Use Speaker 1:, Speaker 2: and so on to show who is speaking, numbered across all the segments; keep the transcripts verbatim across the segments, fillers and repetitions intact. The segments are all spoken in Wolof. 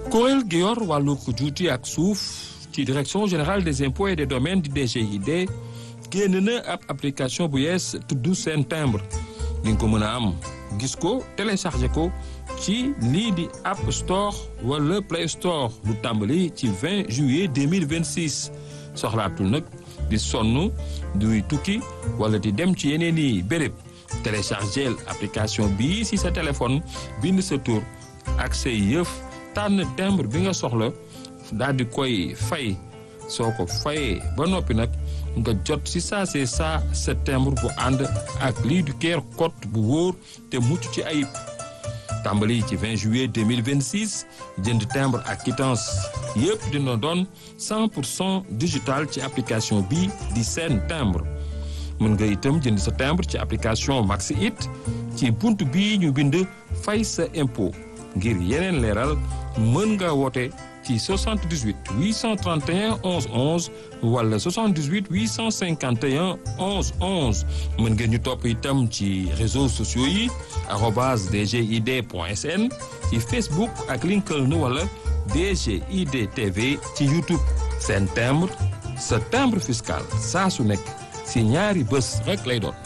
Speaker 1: kuréel gi yor wàllu juuti ak suuf ci direction générale des impôts et des domaines di D G I D génn na ab application bu yees tudd seen timbre di nga ko mën a am gis ko téléchargé ko ci lii di App Store wala Play Store lu tàmbali ci vingt juillet deux mille vingt-six soxlaatul nag di sonn duy tukki wala di dem ci yeneen i béréb téléchargé application bii si sa téléphone bind sa tur ak say yëf tànn timbre bi nga soxla daal di koy fay soo ko fayee ba noppi nag nga jot si saa see saa sa timbre bu ànd ak lii du Q R code bu wóor te mucc ci ayib tàmbali ci vingt juillet deux mille vingt-six jënd timbre ak quittance yëpp dina doon cent pour cent digital ci application bi di seen timbre mën nga itam jënd sa timbre ci application Maxi It ci bunt bii ñu bind fay sa impôt ngir yeneen leeral mën nga woote ci soixante-dix-huit huit cent trente et un onze onze wala soixante-dix-huit huit cent cinquante et un onze onze mën ngeen ñu topp itam ci réseaux sociaux yi arobase dgid point sn ci Facebook ak LinkedIn wala D G I D T V ci YouTube seen timbre sa timbre fiscal saa su nekk si ñaari bés rek lay doon.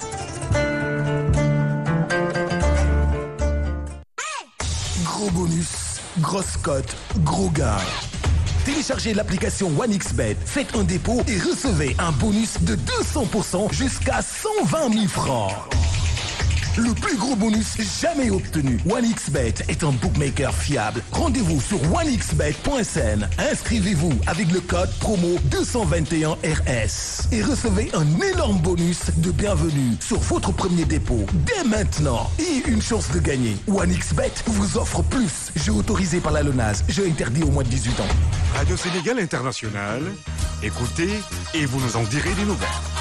Speaker 2: Gros bonus, grosse cote, gros gain. Téléchargez l'application OneXBet, faites un dépôt et recevez un bonus de deux cents pour cent jusqu'à cent vingt mille francs. Le plus gros bonus jamais obtenu. OneXBet est un bookmaker fiable. Rendez-vous sur one x bet point s n. Inscrivez-vous avec le code promo deux cent vingt et un R S et recevez un énorme bonus de bienvenue sur votre premier dépôt dès maintenant et une chance de gagner. OneXBet vous offre plus. Jeu autorisé par la LONASE. Jeu interdit au moins de dix-huit ans.
Speaker 3: Radio Sénégal International. Écoutez et vous nous en direz des nouvelles.